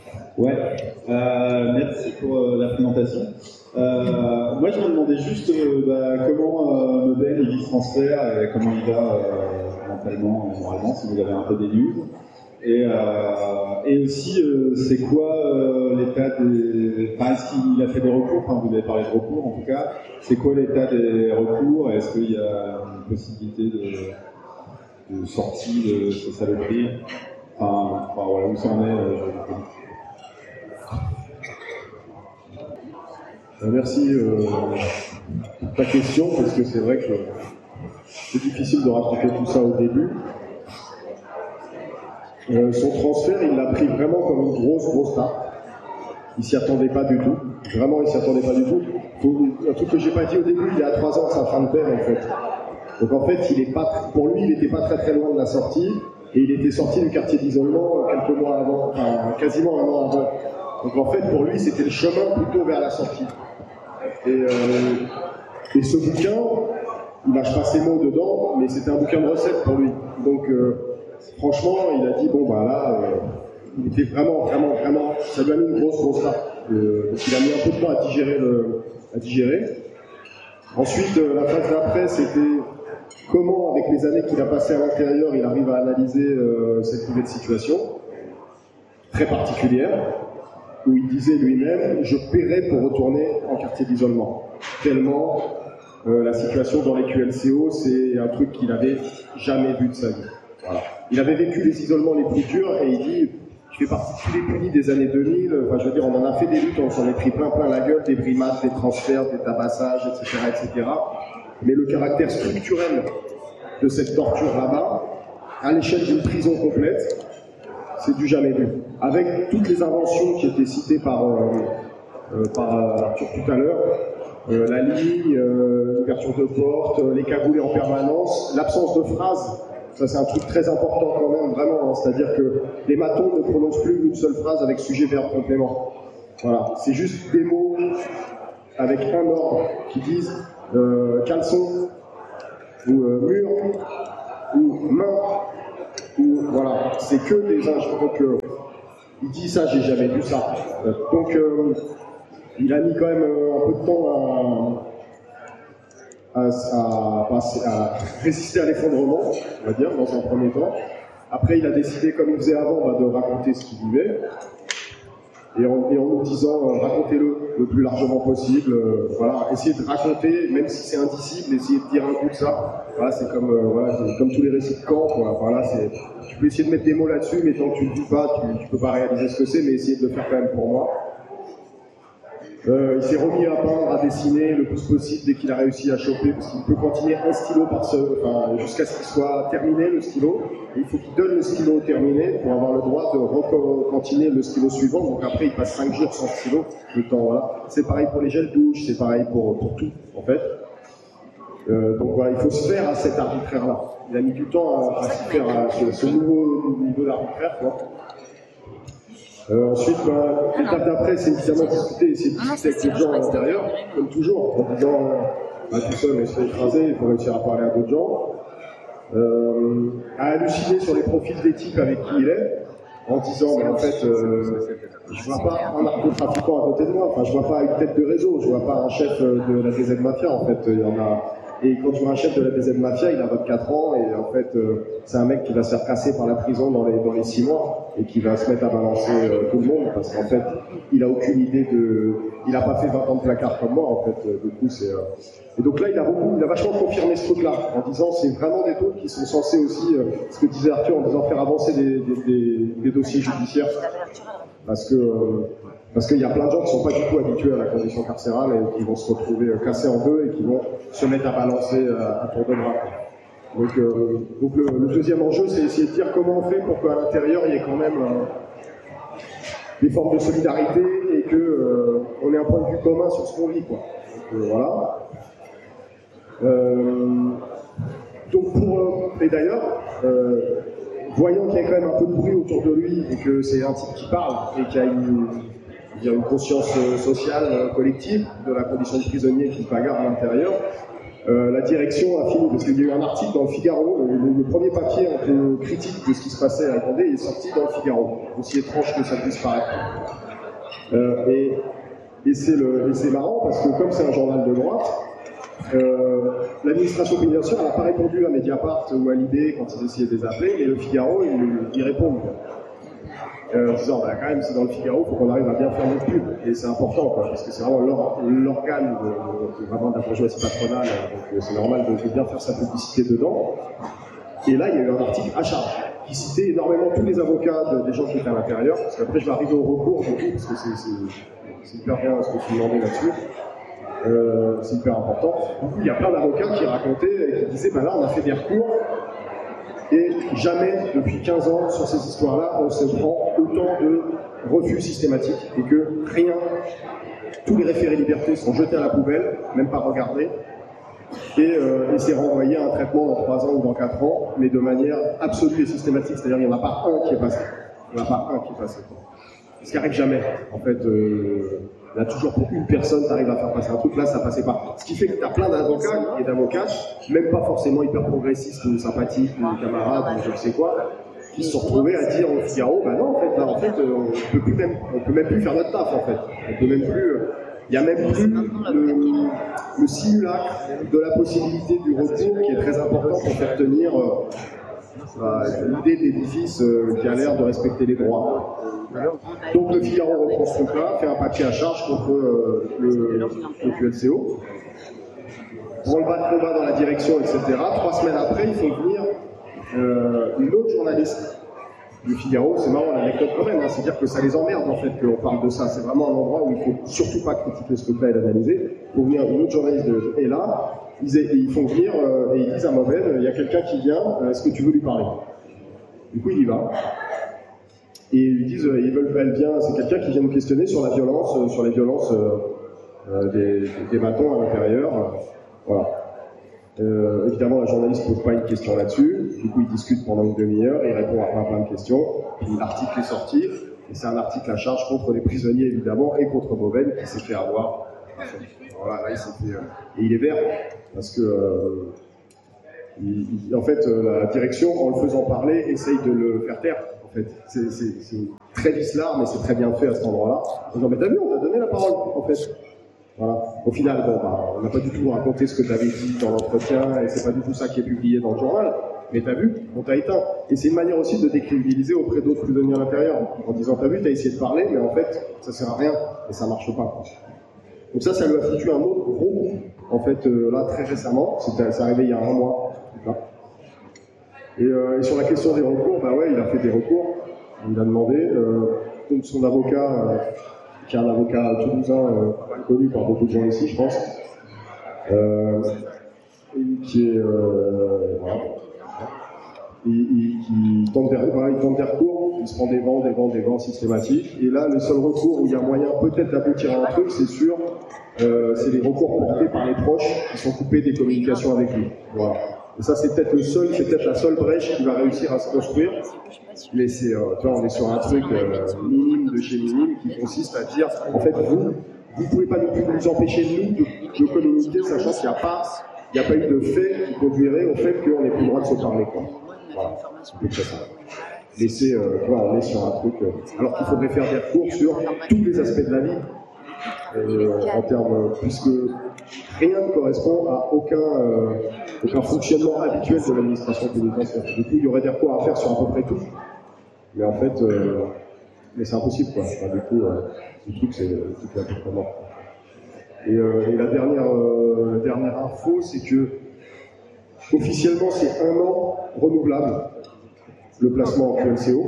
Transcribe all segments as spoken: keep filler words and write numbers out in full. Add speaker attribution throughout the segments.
Speaker 1: Ouais, euh, merci pour euh, la présentation. Euh, moi, je me demandais juste euh, bah, comment euh, Modèle il vit ce transfert et comment il va euh, mentalement, moralement, si vous avez un peu des news. Et, euh, et aussi, euh, c'est quoi euh, l'état des... Enfin, est-ce qu'il a fait des recours? Enfin, vous avez parlé de recours, en tout cas. C'est quoi l'état des recours? Est-ce qu'il y a une possibilité de, de sortie de ces saloperies? Enfin, enfin, voilà, où ça en est, euh,
Speaker 2: je Merci euh, pour ta question, parce que c'est vrai que c'est difficile de raconter tout ça au début. Euh, son transfert, il l'a pris vraiment comme une grosse, grosse tarte. Il s'y attendait pas du tout. Vraiment, il s'y attendait pas du tout. Faut, un truc que j'ai pas dit au début, il y a trois ans, sa fin de père, en fait. Donc en fait, il est pas, pour lui, il n'était pas très très loin de la sortie, et il était sorti du quartier d'isolement quelques mois avant, enfin quasiment un an avant. Donc en fait, pour lui, c'était le chemin plutôt vers la sortie. Et, euh, et ce bouquin, il mâche pas ses mots dedans, mais c'était un bouquin de recettes pour lui. Donc euh, franchement, il a dit bon bah là, euh, il était vraiment, vraiment, vraiment, ça lui a mis une grosse, grosse tarte. Euh, donc il a mis un peu de temps à digérer le, à digérer. Ensuite, euh, la phase d'après, c'était comment, avec les années qu'il a passées à l'intérieur, il arrive à analyser euh, cette nouvelle situation très particulière, où il disait lui-même, je paierais pour retourner en quartier d'isolement. Tellement euh, la situation dans les Q L C O, c'est un truc qu'il n'avait jamais vu de sa vie. Voilà. Il avait vécu les isolements les plus durs et il dit, je fais partie de tous les punis des années deux mille, enfin, je veux dire, on en a fait des luttes, on s'en est pris plein plein la gueule, des brimades, des transferts, des tabassages, et cetera, et cetera. Mais le caractère structurel de cette torture là-bas, à l'échelle d'une prison complète, c'est du jamais vu. Avec toutes les inventions qui étaient citées par, euh, euh, par euh, Arthur tout à l'heure, euh, la ligne, euh, l'ouverture de porte, euh, les cagoulés en permanence, l'absence de phrases, ça c'est un truc très important quand même, vraiment, hein, c'est-à-dire que les matons ne prononcent plus une seule phrase avec sujet, verbe, complément. Voilà, c'est juste des mots avec un ordre qui disent euh, caleçon, ou euh, mur, ou main, ou voilà, c'est que des injures. Donc euh, il dit ça, j'ai jamais vu ça. Euh, donc euh, il a mis quand même euh, un peu de temps à, à, à, à résister à l'effondrement, on va dire, dans un premier temps. Après, il a décidé, comme il faisait avant, bah, de raconter ce qu'il vivait. Et en, et en nous disant, euh, racontez-le le plus largement possible. Euh, voilà, essayez de raconter, même si c'est indicible, essayez de dire un coup de ça. Voilà, c'est comme, euh, voilà, c'est comme tous les récits de camp. Voilà, voilà, c'est, tu peux essayer de mettre des mots là-dessus, mais tant que tu ne le dis pas, tu ne peux pas réaliser ce que c'est, mais essayez de le faire quand même pour moi. Euh, il s'est remis à peindre, à dessiner le plus possible dès qu'il a réussi à choper, parce qu'il peut continuer un stylo par ce, enfin, jusqu'à ce qu'il soit terminé le stylo. Et il faut qu'il donne le stylo terminé pour avoir le droit de continuer le stylo suivant. Donc après, il passe cinq jours sans stylo. Le temps, voilà. C'est pareil pour les gels douche, c'est pareil pour, pour tout, en fait. Euh, donc voilà, il faut se faire à cet arbitraire-là. Il a mis du temps à, à se faire à ce, ce nouveau niveau d'arbitraire, quoi. Euh, ensuite, bah, l'étape d'après, c'est évidemment discuter, essayer de discuter avec les gens à l'intérieur, comme toujours, en disant bah, tout seul, mais se fait écraser, il faut réussir à parler à d'autres gens. Euh, à halluciner sur les profils des types avec qui il est, en disant, bah, en fait, euh, je vois pas un narcotrafiquant à côté de moi, enfin, je vois pas une tête de réseau, je vois pas un chef de la D Z Mafia, en fait, il y en a. Et quand tu vois un chef de la D Z Mafia, il a vingt-quatre ans, et en fait, euh, c'est un mec qui va se faire casser par la prison dans les, dans les six mois, et qui va se mettre à balancer euh, tout le monde, parce qu'en fait, il a aucune idée de... Il a pas fait vingt ans de placard comme moi, en fait, euh, du coup, c'est... Euh... Et donc là, il a, beaucoup, il a vachement confirmé ce truc-là, en disant, c'est vraiment des trucs qui sont censés aussi, euh, ce que disait Arthur, en disant faire avancer des, des, des, des dossiers judiciaires, parce que... Euh, Parce qu'il y a plein de gens qui ne sont pas du tout habitués à la condition carcérale et qui vont se retrouver cassés en deux et qui vont se mettre à balancer à, à tour de bras. Donc, euh, donc le, le deuxième enjeu, c'est essayer de dire comment on fait pour qu'à l'intérieur, il y ait quand même euh, des formes de solidarité et qu'on euh, ait un point de vue commun sur ce qu'on vit, quoi. Donc, euh, voilà. Euh, donc pour, euh, et d'ailleurs, euh, voyant qu'il y a quand même un peu de bruit autour de lui et que c'est un type qui parle et qu'il y a une... Il y a une conscience sociale collective de la condition de prisonnier qui bagarre à l'intérieur. Euh, la direction a fini, parce qu'il y a eu un article dans le Figaro, le, le premier papier un peu critique de ce qui se passait à Condé est sorti dans le Figaro, aussi étrange que ça puisse paraître. Euh, et et c'est marrant, parce que comme c'est un journal de droite, euh, l'administration pénitentiaire n'a pas répondu à Mediapart ou à Libé quand ils essayaient de les appeler, et le Figaro, ils, ils répondent. Euh, en disant, bah, quand même, c'est dans le Figaro, il faut qu'on arrive à bien faire notre pub. Et c'est important, quoi, parce que c'est vraiment l'organe de, de, vraiment de la bourgeoisie patronale, donc c'est normal de, de bien faire sa publicité dedans. Et là, il y a eu un article à charge, qui citait énormément tous les avocats de, des gens qui étaient à l'intérieur, parce qu'après je vais arriver au recours, du coup, parce que c'est hyper bien ce que tu demandais là-dessus. Euh, c'est hyper important. Du coup, il y a plein d'avocats qui racontaient et qui disaient, bah là, on a fait des recours, et jamais, depuis quinze ans, sur ces histoires-là, on se prend autant de refus systématiques, et que rien, tous les référés liberté sont jetés à la poubelle, même pas regardés, et, euh, et c'est renvoyé à un traitement dans trois ans ou dans quatre ans, mais de manière absolue et systématique, c'est-à-dire qu'il n'y en a pas un qui est passé. Il n'y en a pas un qui est passé. Ce qui n'arrive jamais. En fait, euh, là, toujours pour une personne, tu arrives à faire passer un truc, là, ça passait pas. Ce qui fait que tu as plein d'avocats et d'avocats, même pas forcément hyper progressistes ou sympathiques ou camarades ou je ne sais quoi, qui se sont retrouvés à dire au Figaro, bah non, en fait, là, en fait, euh, on peut plus même, on peut même plus faire notre taf, en fait. On peut même plus. Euh, Il n'y a même plus le, le simulacre de la possibilité du recours qui est très important pour faire tenir euh, euh, l'idée d'édifice euh, qui a l'air de respecter les droits. Donc le Figaro reprend ce truc-là, fait un papier à charge contre euh, le, le Q L C O. On le bat de combat dans la direction, et cetera. Trois semaines après, ils font venir euh, une autre journaliste du Figaro. C'est marrant l'anecdote quand même, hein. C'est-à-dire que ça les emmerde en fait qu'on parle de ça. C'est vraiment un endroit où il ne faut surtout pas critiquer ce truc-là et l'analyser. Pour venir une autre journaliste de... Et là, ils, ils font venir euh, et ils disent à Mauvaine, il y a quelqu'un qui vient, euh, est-ce que tu veux lui parler? Du coup, il y va. Et ils lui disent, euh, ils veulent, elle vient, c'est quelqu'un qui vient nous questionner sur la violence, euh, sur les violences euh, euh, des, des bâtons à l'intérieur. Euh, voilà. Euh, évidemment, la journaliste ne pose pas une question là-dessus. Du coup, ils discutent pendant une demi-heure et il répond à plein, plein de questions. Puis l'article est sorti. Et c'est un article à charge contre les prisonniers, évidemment, et contre Mauvaine, qui s'est fait avoir. Voilà, là, il s'est fait... Euh, et il est vert, parce que... Euh, il, il, en fait, euh, la direction, en le faisant parler, essaye de le faire taire. En fait, c'est très vicelard, mais c'est très bien fait à cet endroit-là. En disant, mais t'as vu, on t'a donné la parole, en fait. Voilà. Au final, bon, bah, on n'a pas du tout raconté ce que tu avais dit dans l'entretien, et c'est pas du tout ça qui est publié dans le journal, mais t'as vu, on t'a éteint. Et c'est une manière aussi de décrédibiliser auprès d'autres prisonniers à l'intérieur, en disant, t'as vu, t'as essayé de parler, mais en fait, ça sert à rien, et ça marche pas. Quoi. Donc ça, ça lui a foutu un autre gros coup, en fait, euh, là, très récemment, c'est arrivé il y a un mois, là. Et, euh, et sur la question des recours, bah ouais, il a fait des recours, il a demandé, euh, donc son avocat, euh, qui est un avocat toulousain euh, pas mal connu par beaucoup de gens ici, je pense, euh, qui est euh, voilà. il, il, il, tente des, voilà, il tente des recours, il se prend des vents, des vents, des vents systématiques, et là le seul recours où il y a moyen peut-être d'aboutir à un truc, c'est sûr, euh, c'est les recours portés par les proches qui sont coupés des communications avec lui. Voilà. Et ça c'est peut-être le seul, c'est peut-être la seule brèche qui va réussir à se construire. Mais c'est, euh, tu vois, on est sur un truc euh, minime de chez minime qui consiste à dire, en fait, vous, vous pouvez pas nous empêcher nous de, de communiquer, sachant qu'il n'y a pas, il n'y a pas eu de fait qui conduirait au fait qu'on n'ait plus le droit de se parler, quoi. Voilà, c'est peu près ça. Laisser, euh, tu vois, on est sur un truc, euh, alors qu'il faudrait faire des recours sur tous les aspects de la vie, euh, en termes, puisque rien ne correspond à aucun, euh, aucun fonctionnement habituel de l'administration pénitentiaire. Du coup, il y aurait des recours à faire sur à peu près tout. Mais en fait, euh, mais c'est impossible, quoi. Enfin, du coup, euh, le truc, c'est un peu très mort. Et, euh, et la dernière, euh, la dernière info, c'est que officiellement, c'est un an renouvelable, le placement en Q L C O.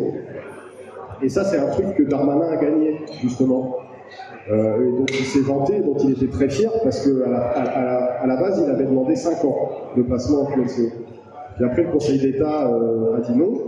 Speaker 2: Et ça, c'est un truc que Darmanin a gagné, justement. Euh, et donc il s'est vanté, dont il était très fier, parce qu'à la, à, à la, à la base, il avait demandé cinq ans de placement en Q L C O. Puis après, le Conseil d'État euh, a dit non.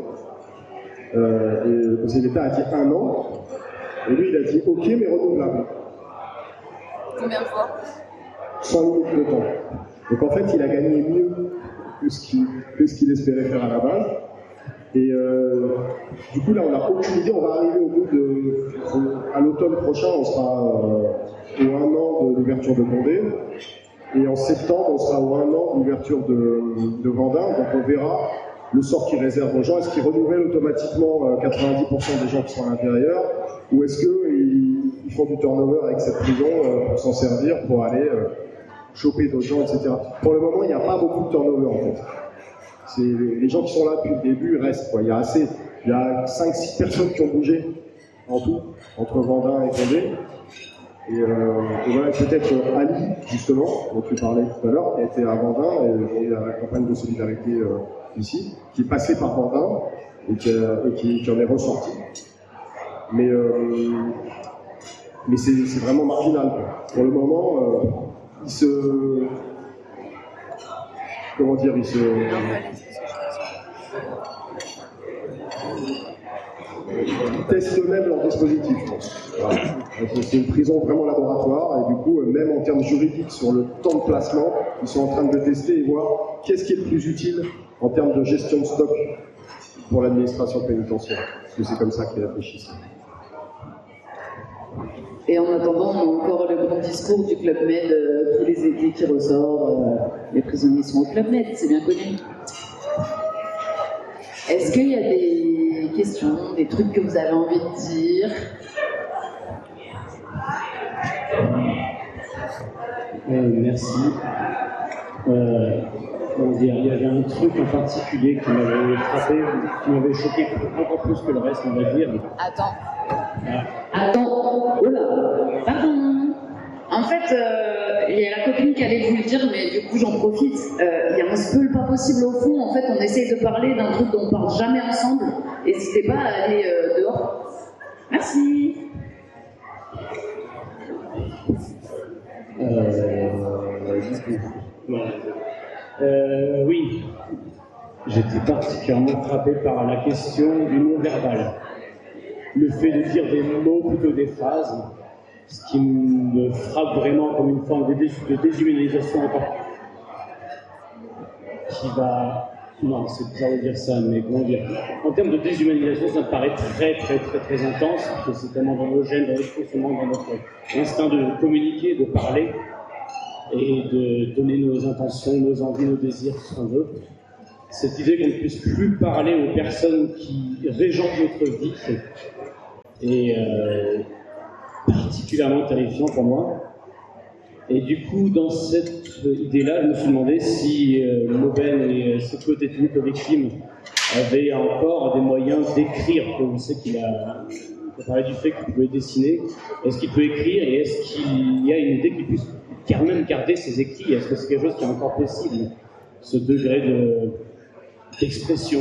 Speaker 2: Euh, et le Conseil d'État a dit un an, et lui il a dit ok mais renouvelable.
Speaker 3: Combien de fois?
Speaker 2: Sans limite de temps. Donc en fait il a gagné mieux que ce qu'il que ce qu'il espérait faire à la base. Et euh, du coup là on n'a aucune idée, on va arriver au bout de... à l'automne prochain, on sera euh, au un an de l'ouverture de Condé. Et en septembre, on sera au un an d'ouverture de, de Vendin, donc on verra le sort qu'ils réservent aux gens. Est-ce qu'ils renouvellent automatiquement quatre-vingt-dix pour cent des gens qui sont à l'intérieur, ou est-ce qu'ils ils font du turnover avec cette prison euh, pour s'en servir, pour aller euh, choper d'autres gens, et cetera. Pour le moment, il n'y a pas beaucoup de turnover en fait. C'est, les gens qui sont là depuis le début restent, quoi. Il y a assez, il y a cinq six personnes qui ont bougé en tout, entre Vendin et Condé. Et, euh, et voilà, peut-être Ali, justement, dont tu parlais tout à l'heure, qui a été à Vendin et, et à la campagne de solidarité euh, ici, qui est passé par Vendin et qui, a, et qui, qui en est ressorti. Mais, euh, mais c'est, c'est vraiment marginal, quoi. Pour le moment, euh, il se... Comment dire, il se... Ils testent eux-mêmes leur dispositif, je pense. Voilà. C'est une prison vraiment laboratoire, et du coup, même en termes juridiques, sur le temps de placement, ils sont en train de le tester et voir qu'est-ce qui est le plus utile en termes de gestion de stock pour l'administration pénitentiaire. Parce que c'est comme ça qu'ils réfléchissent.
Speaker 4: Et en attendant, on a encore le grand discours du Club Med euh, tous les étés qui ressort. Euh, les prisonniers sont au Club Med, c'est bien connu. Est-ce qu'il y a des questions, des trucs que vous avez envie de dire?
Speaker 5: euh, Merci. Euh, comment dire, il y avait un truc en particulier qui m'avait frappé, qui m'avait choqué encore plus que le reste, on va dire.
Speaker 3: Attends.
Speaker 5: Ah.
Speaker 4: Attends, oh là, pardon. En fait, euh, il y a la copine qui allait vous le dire, mais du coup j'en profite. Euh, il y a un spoil pas possible au fond. En fait, on essaye de parler d'un truc dont on parle jamais ensemble. N'hésitez pas à aller euh, dehors. Merci.
Speaker 5: Euh, euh, oui, j'étais particulièrement frappé par la question du non-verbal. Le fait de dire des mots plutôt des phrases, ce qui me frappe vraiment comme une forme de, dé de déshumanisation encore. Qui va... Non, c'est bizarre de dire ça, mais comment dire. En termes de déshumanisation, ça me paraît très très très très intense, parce que c'est tellement dans nos gènes, dans notre fonctionnement, dans notre instinct de communiquer, de parler, et de donner nos intentions, nos envies, nos désirs, ce qu'on veut. Cette idée qu'on ne puisse plus parler aux personnes qui régentent notre vie est euh, particulièrement terrifiant pour moi. Et du coup, dans cette idée-là, je me suis demandé si euh, Mauben et ses co-détenus, co-victimes, avaient encore des moyens d'écrire. Je sais qu'il a, il a parlé du fait qu'il pouvait dessiner. Est-ce qu'il peut écrire et est-ce qu'il y a une idée qu'il puisse quand même garder ses écrits? Est-ce que c'est quelque chose qui est encore possible, ce degré de, d'expression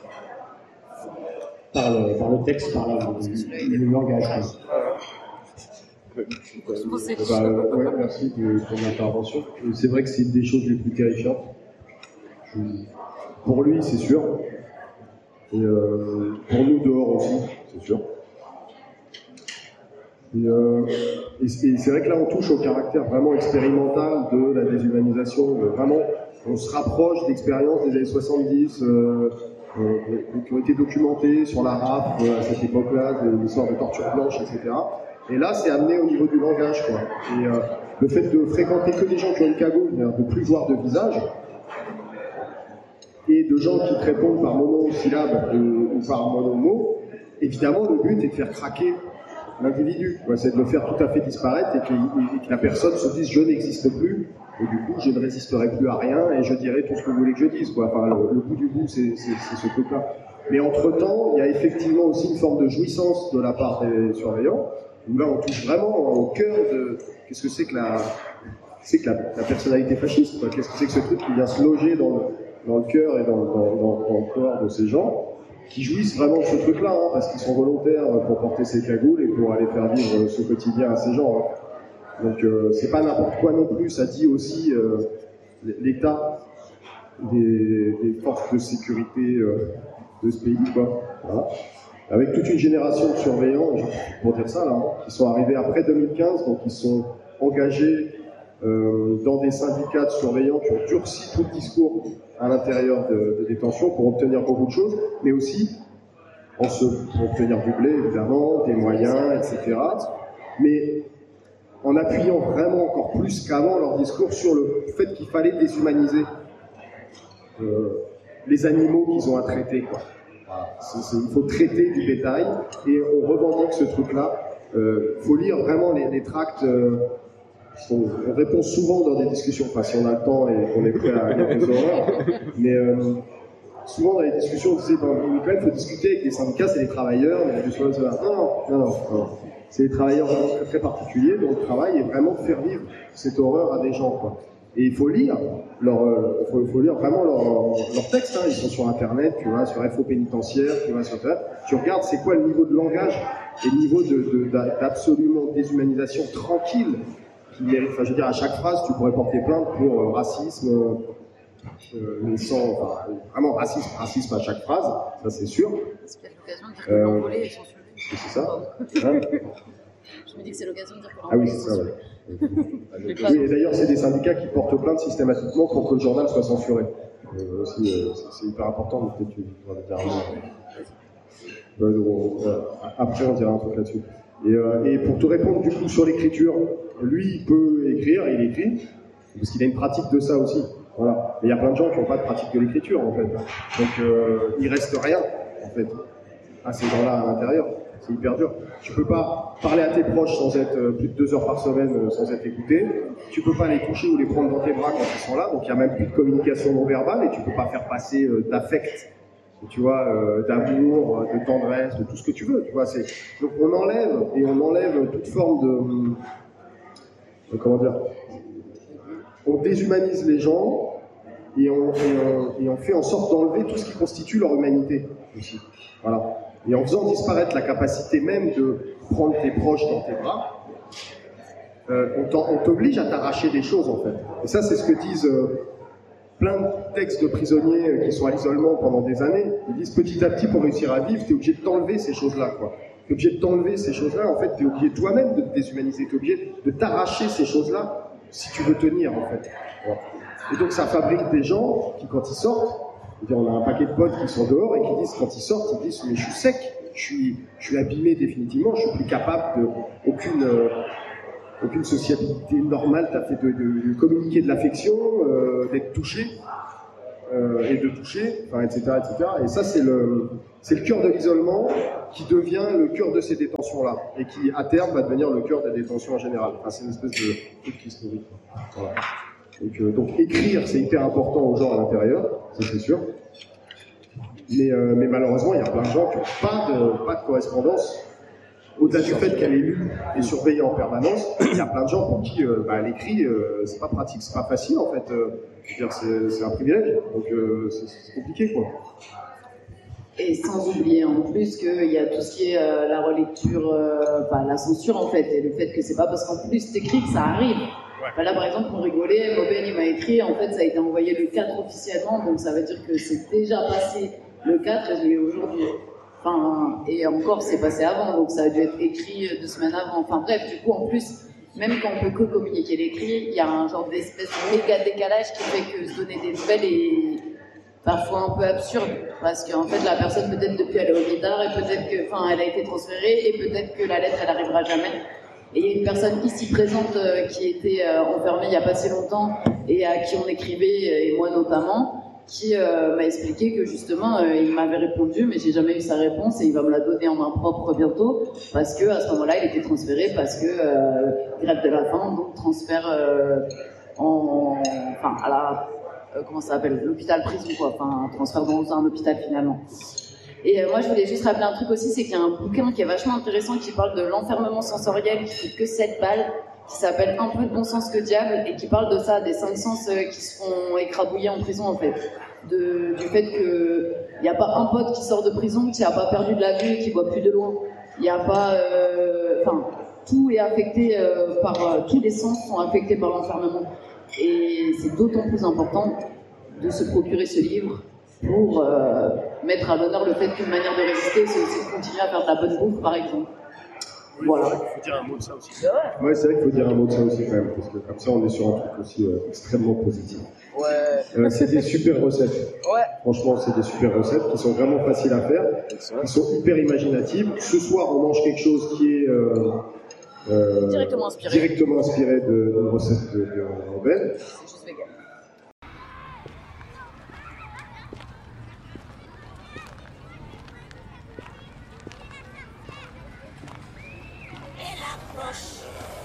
Speaker 5: par le, par le texte, par le, le langage?
Speaker 2: Ouais. Bah, euh, ouais, merci de ton intervention. C'est vrai que c'est une des choses les plus terrifiantes. Je... Pour lui, c'est sûr. Et euh, pour nous dehors aussi, c'est sûr. Et, euh, et c'est vrai que là, on touche au caractère vraiment expérimental de la déshumanisation. De vraiment, on se rapproche d'expériences des années soixante-dix euh, euh, qui ont été documentées sur la R A F euh, à cette époque-là, l'histoire de torture blanche, et cetera. Et là, c'est amené au niveau du langage, quoi. Et euh, le fait de fréquenter que des gens qui ont une cagoule, de ne plus voir de visage, et de gens qui te répondent par monosyllabe ou par monomot, évidemment, le but est de faire craquer l'individu. C'est de le faire tout à fait disparaître et que, et que la personne se dise « je n'existe plus ». Et du coup, je ne résisterai plus à rien et je dirai tout ce que vous voulez que je dise, quoi. Enfin, le, le bout du bout, c'est ce truc-là. Mais entre-temps, il y a effectivement aussi une forme de jouissance de la part des surveillants, où là, on touche vraiment au cœur de qu'est-ce que c'est que la, c'est que la, la personnalité fasciste, quoi. Qu'est-ce que c'est que ce truc qui vient se loger dans le, dans le cœur et dans, dans, dans, dans le corps de ces gens, qui jouissent vraiment de ce truc-là, hein, parce qu'ils sont volontaires pour porter ces cagoules et pour aller faire vivre ce quotidien à ces gens. Hein. Donc, euh, c'est pas n'importe quoi non plus, ça dit aussi euh, l'état des, des forces de sécurité euh, de ce pays, quoi. Voilà. Avec toute une génération de surveillants, pour dire ça, là, hein, qui sont arrivés après deux mille quinze, donc ils sont engagés euh, dans des syndicats de surveillants qui ont durci tout le discours à l'intérieur de, de détention pour obtenir beaucoup de choses, mais aussi en se, pour obtenir du blé, évidemment, des moyens, et cetera. Mais en appuyant vraiment encore plus qu'avant leur discours sur le fait qu'il fallait déshumaniser euh, les animaux qu'ils ont à traiter, quoi. Voilà. C'est, c'est, il faut traiter du bétail, et on revendique ce truc-là. Il euh, faut lire vraiment les, les tracts. Euh, on, on répond souvent dans des discussions, enfin si on a le temps et qu'on est prêt à lire des horreurs, mais euh, souvent dans les discussions, on disait, ben, quand même, il faut discuter avec les syndicats, c'est les travailleurs, mais du soir, non, non, non, non, non. C'est les travailleurs vraiment très, très particuliers, dont le travail est vraiment de faire vivre cette horreur à des gens, quoi. Et il faut lire, leur, euh, faut, faut lire vraiment leurs leur textes, hein. Ils sont sur Internet, tu vois, sur F O pénitentiaire, tu vois, sur Internet. Tu regardes c'est quoi le niveau de langage et le niveau de, de, d'absolument déshumanisation tranquille. Qui mérite, enfin, je veux dire, à chaque phrase, tu pourrais porter plainte pour euh, racisme, euh, mais sans, enfin, vraiment racisme, racisme à chaque phrase, ça c'est sûr.
Speaker 3: C'est peut-être l'occasion de dire que euh, l'envolé est censuré.
Speaker 2: C'est ça hein.
Speaker 3: Je me dis que c'est l'occasion de dire que
Speaker 2: ah oui, c'est ça, ouais. Oui, et d'ailleurs, c'est des syndicats qui portent plainte systématiquement pour que le journal soit censuré. Euh, aussi, euh, c'est hyper important, mais peut-être que tu vas le dire avant. Euh, donc, euh, après, on dira un truc là-dessus. Et, euh, et pour te répondre du coup sur l'écriture, lui, il peut écrire, il écrit, parce qu'il a une pratique de ça aussi. Voilà. Et il y a plein de gens qui n'ont pas de pratique de l'écriture, en fait. Donc, euh, il reste rien, en fait, à ces gens-là à l'intérieur. C'est hyper dur. Tu peux pas parler à tes proches sans être euh, plus de deux heures par semaine euh, sans être écouté. Tu peux pas les toucher ou les prendre dans tes bras quand ils sont là. Donc il y a même plus de communication non verbale et tu peux pas faire passer euh, d'affect, tu vois, euh, d'amour, euh, de tendresse, de tout ce que tu veux. Tu vois, c'est donc on enlève et on enlève toute forme de, de comment dire. On déshumanise les gens et on, et on, et on fait en sorte d'enlever tout ce qui constitue leur humanité aussi. Voilà. Et en faisant disparaître la capacité même de prendre tes proches dans tes bras, euh, on t'oblige à t'arracher des choses, en fait. Et ça, c'est ce que disent euh, plein de textes de prisonniers euh, qui sont à l'isolement pendant des années. Ils disent petit à petit, pour réussir à vivre, t'es obligé de t'enlever ces choses-là, quoi. T'es obligé de t'enlever ces choses-là, en fait, t'es obligé toi-même de te déshumaniser, t'es obligé de t'arracher ces choses-là si tu veux tenir, en fait. Voilà. Et donc, ça fabrique des gens qui, quand ils sortent, on a un paquet de potes qui sont dehors et qui disent, quand ils sortent, ils disent mais je suis sec, je suis, je suis abîmé définitivement, je suis plus capable de aucune, euh, aucune sociabilité normale, t'as fait de, de, de communiquer de l'affection, euh, d'être touché euh, et de toucher, enfin, et cetera, et cetera. Et ça c'est le, c'est le cœur de l'isolement qui devient le cœur de ces détentions-là et qui à terme va devenir le cœur des détentions en général. Enfin, c'est une espèce de truc historique. Voilà. Donc, euh, donc écrire, c'est hyper important aux gens à l'intérieur, ça c'est sûr. Mais, euh, mais malheureusement, il y a plein de gens qui n'ont pas de, pas de correspondance. Au-delà du fait qu'elle est lue et surveillée en permanence, il y a plein de gens pour qui euh, bah, l'écrit, euh, c'est pas pratique, c'est pas facile en fait. Euh, je veux dire, c'est, c'est un privilège, donc euh, c'est, c'est compliqué quoi.
Speaker 4: Et sans oublier en plus qu'il y a tout ce qui est euh, la relecture, euh, enfin la censure en fait, et le fait que c'est pas parce qu'en plus t'écris que ça arrive. Enfin, là, par exemple, on rigolait, Mauben, il m'a écrit, en fait, ça a été envoyé le quatre officiellement, donc ça veut dire que c'est déjà passé le quatre et je l'ai aujourd'hui. Enfin, et encore, c'est passé avant, donc ça a dû être écrit deux semaines avant. Enfin bref, du coup, en plus, même quand on peut que communiquer l'écrit, il y a un genre d'espèce de méga décalage qui fait que se donner des nouvelles est parfois un peu absurde, parce qu'en fait, la personne, peut-être depuis, elle est au Midar, et peut-être que, enfin, elle a été transférée, et peut-être que la lettre, elle arrivera jamais. Et il y a une personne ici présente euh, qui était euh, enfermée il n'y a pas si longtemps et à qui on écrivait, et moi notamment, qui euh, m'a expliqué que justement euh, il m'avait répondu mais j'ai jamais eu sa réponse et il va me la donner en main propre bientôt parce que à ce moment-là il était transféré parce que euh, grève de la faim, donc transfert euh, en, enfin à la euh, comment ça s'appelle, l'hôpital prison quoi, enfin transfert dans un hôpital finalement. Et euh, moi, je voulais juste rappeler un truc aussi, c'est qu'il y a un bouquin qui est vachement intéressant qui parle de l'enfermement sensoriel qui coûte que sept balles, qui s'appelle Un peu de bon sens que diable, et qui parle de ça, des cinq sens euh, qui se font écrabouiller en prison, en fait. De, du fait qu'il n'y a pas un pote qui sort de prison qui n'a pas perdu de la vue et qui voit plus de loin. Il n'y a pas... Enfin, euh, tout est affecté euh, par... Euh, tous les sens sont affectés par l'enfermement. Et c'est d'autant plus important de se procurer ce livre pour euh, mettre à l'honneur le fait qu'une manière de résister, c'est aussi de continuer à faire de la bonne bouffe, par exemple.
Speaker 2: Oui,
Speaker 4: voilà.
Speaker 2: Il faut dire un mot de ça aussi. Ouais, c'est vrai qu'il faut dire un mot de ça aussi quand même, parce que comme ça on est sur un truc aussi euh, extrêmement positif.
Speaker 6: Ouais.
Speaker 2: Euh, c'est des super recettes.
Speaker 6: Ouais.
Speaker 2: Franchement, c'est des super recettes qui sont vraiment faciles à faire, qui sont hyper imaginatives. Ce soir, on mange quelque chose qui est, euh, euh,
Speaker 3: Directement inspiré.
Speaker 2: directement inspiré de, de recettes de, de Robin.
Speaker 3: C'est juste vegan.
Speaker 6: Elle approche.